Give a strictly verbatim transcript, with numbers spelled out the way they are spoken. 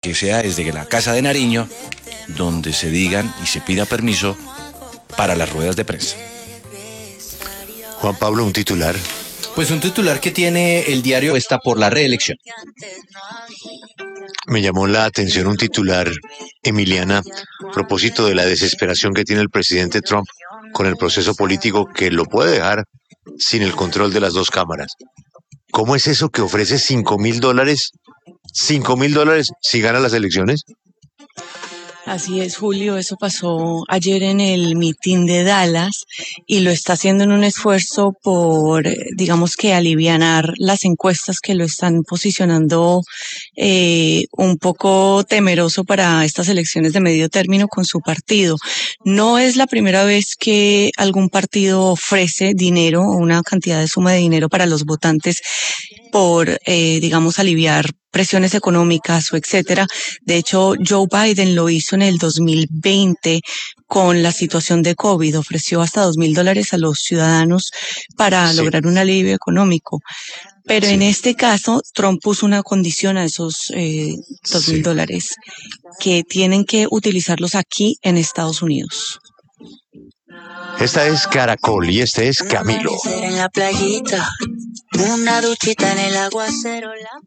que sea desde la Casa de Nariño, donde se digan y se pida permiso para las ruedas de prensa. Juan Pablo, un titular. Pues un titular que tiene el diario está por la reelección. Me llamó la atención un titular, Emiliana, a propósito de la desesperación que tiene el presidente Trump con el proceso político que lo puede dejar sin el control de las dos cámaras. ¿Cómo es eso que ofrece cinco mil dólares? ¿Cinco mil dólares si gana las elecciones? Así es, Julio, eso pasó ayer en el mitin de Dallas y lo está haciendo en un esfuerzo por, digamos que, alivianar las encuestas que lo están posicionando eh, un poco temeroso para estas elecciones de medio término con su partido. No es la primera vez que algún partido ofrece dinero o una cantidad de suma de dinero para los votantes por, eh, digamos, aliviar presiones económicas o etcétera. De hecho, Joe Biden lo hizo en el dos mil veinte con la situación de COVID. Ofreció hasta dos mil dólares a los ciudadanos para sí. lograr un alivio económico. Pero sí. en este caso, Trump puso una condición a esos eh, dos mil dólares, que tienen que utilizarlos aquí en Estados Unidos. Esta es Caracol y este es Camilo. En la playita, una duchita en el aguacero.